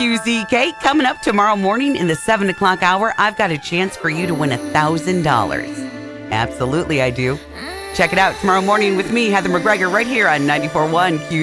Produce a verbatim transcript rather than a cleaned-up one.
Q Z K. Coming up tomorrow morning in the seven o'clock hour, I've got a chance for you to win one thousand dollars. Absolutely, I do. Check it out tomorrow morning with me, Heather McGregor, right here on ninety-four point one Q Z K.